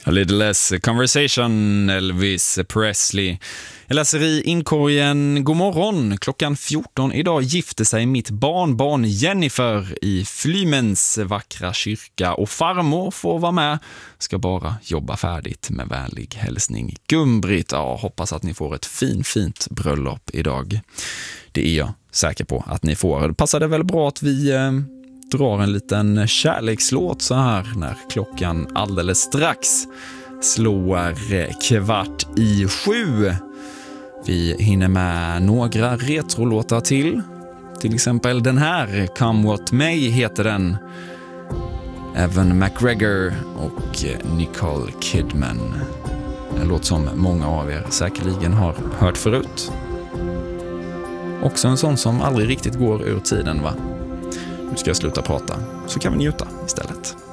A Little Less Conversation, Elvis Presley. Jag läser i inkorgen. God morgon, klockan 14 idag gifter sig mitt barnbarn Jennifer i Flymens vackra kyrka och farmor får vara med. Ska bara jobba färdigt, med vänlig hälsning Gumbrit. Ja, hoppas att ni får ett fint bröllop idag. Det är jag säker på att ni får. Det passade väl bra att vi drar en liten kärlekslåt så här när klockan alldeles strax slår 6:15. Vi hinner med några retrolåtar till exempel den här, Come What May heter den. Evan McGregor och Nicole Kidman. En låt som många av er säkerligen har hört förut. Också en sån som aldrig riktigt går ur tiden, va? Nu ska jag sluta prata, så kan vi njuta istället.